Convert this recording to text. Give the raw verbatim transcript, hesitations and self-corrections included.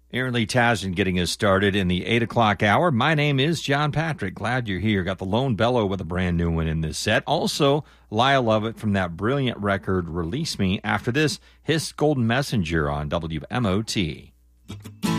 Aaron Lee Tasman getting us started in the eight o'clock hour. My name is John Patrick. Glad you're here. Got the Lone Bellow with a brand new one in this set. Also, Lyle Lovett from that brilliant record, Release Me. After this, Hiss Golden Messenger on W M O T.